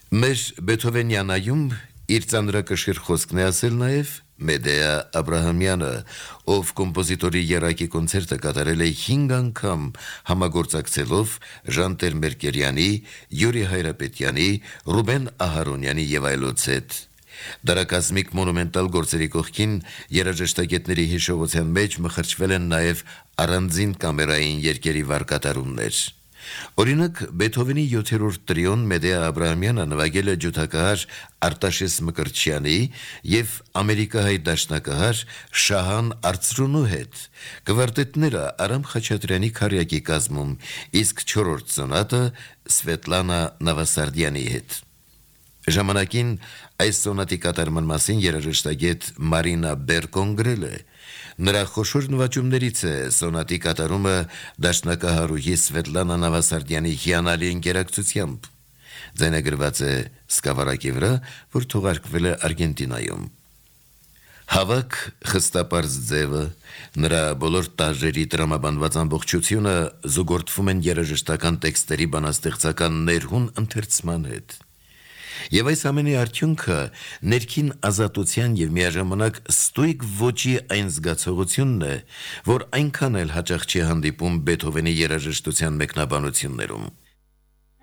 Մեր Բեթհովենյանայում իր ծանրակշիռ խոսքն է ասել նաև Մեդեա Աբրահամյանը, ով կոմպոզիտորի եռակի կոնցերտը կատարել է 5 անգամ համագործակցելով Ժանտեր Մերկերյանի, Յուրի Հայրապետյանի, Ռուբեն Ահարոնյանի եւ այլոց հետ։ Դարակազմիկ մոնումենտալ գործերի կողքին երաժշտագետների հիշողության մեջ մխրճվել են նաև առանձին կամերային երկերի վարկատարումներ։ Օրինակ, Բեթհովենի 7-րդ տրիոն Մեդեա Աբրահամյանը նվագել է ջութակահար Արտաշես Մկրտչյանի և ամերիկահայ դաշնակահար Շահան Արծրունու հետ, կվարտետները Արամ Խաչատրյանի քարյակի կազմում, իսկ 4-րդ սոնատը Սվետլանա Նավասարդյանի հետ։ Ժամանակին այս սոնատի կատարման մասին երաժշտագետ Մարինա Բերկոն գրել է. նրա խոշոր նվաճումներից է սոնատի կատարումը դաշնակահարուհի Սվետլանա Նավասարդյանի հիանալի ընկերակցությամբ։ Ձայնագրված է սկավառակի վրա, որ թողարկվել է Արգենտինայում։ Հավաք խստապարզ ձևը, նրա բոլոր տաժերի տրամաբանված ամբողջությունը զուգորդվում են երաժշտական տեքստերի բանաստեղծական ներհուն ընթերցման հետ։ Եվ այս ամենի արդյունքը ներքին ազատության և միաժամանակ ստույգ ոճի այն զգացողությունն է, որ այնքան էլ հաճախ չի հանդիպում Բեթհովենի երաժշտության մեկնաբանություններում։